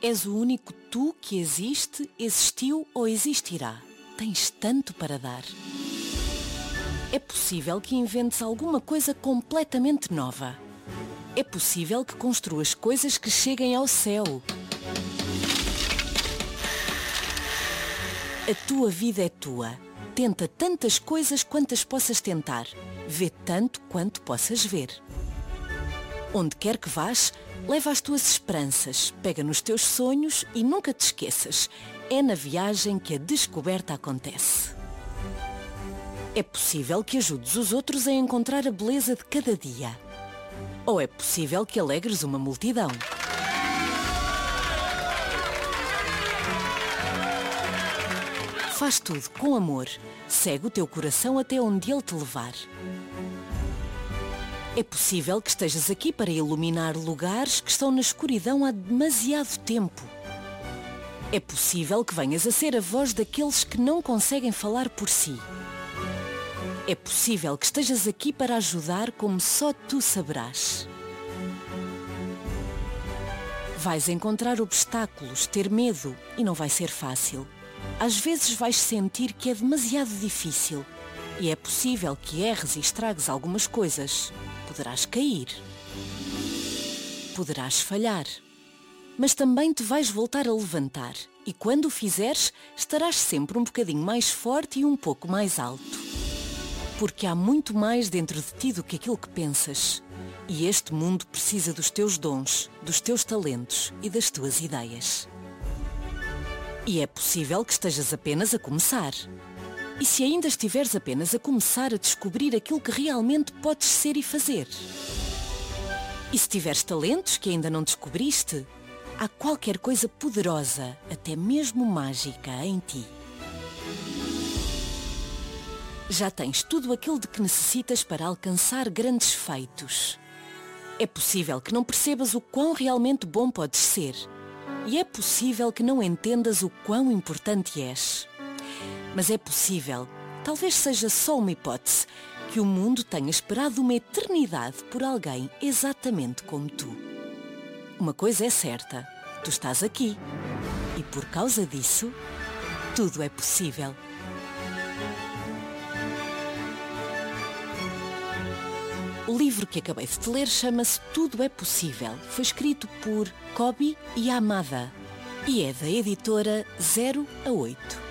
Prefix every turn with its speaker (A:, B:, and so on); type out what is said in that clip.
A: És o único tu que existe, existiu ou existirá. Tens tanto para dar. É possível que inventes alguma coisa completamente nova. É possível que construas coisas que cheguem ao céu. A tua vida é tua. Tenta tantas coisas quantas possas tentar. Vê tanto quanto possas ver. Onde quer que vás, leva as tuas esperanças, pega nos teus sonhos e nunca te esqueças. É na viagem que a descoberta acontece. É possível que ajudes os outros a encontrar a beleza de cada dia. Ou é possível que alegres uma multidão. Faz tudo com amor. Segue o teu coração até onde ele te levar. É possível que estejas aqui para iluminar lugares que estão na escuridão há demasiado tempo. É possível que venhas a ser a voz daqueles que não conseguem falar por si. É possível que estejas aqui para ajudar como só tu saberás. Vais encontrar obstáculos, ter medo e não vai ser fácil. Às vezes vais sentir que é demasiado difícil e é possível que erres e estragues algumas coisas. Poderás cair. Poderás falhar. Mas também te vais voltar a levantar e quando o fizeres, estarás sempre um bocadinho mais forte e um pouco mais alto. Porque há muito mais dentro de ti do que aquilo que pensas. E este mundo precisa dos teus dons, dos teus talentos e das tuas ideias. E é possível que estejas apenas a começar. E se ainda estiveres apenas a começar a descobrir aquilo que realmente podes ser e fazer? E se tiveres talentos que ainda não descobriste? Há qualquer coisa poderosa, até mesmo mágica, em ti. Já tens tudo aquilo de que necessitas para alcançar grandes feitos. É possível que não percebas o quão realmente bom podes ser. E é possível que não entendas o quão importante és. Mas é possível, talvez seja só uma hipótese, que o mundo tenha esperado uma eternidade por alguém exatamente como tu. Uma coisa é certa, tu estás aqui. E por causa disso, tudo é possível. O livro que acabei de te ler chama-se Tudo é Possível. Foi escrito por Kobi Yamada e é da editora 0 a 8.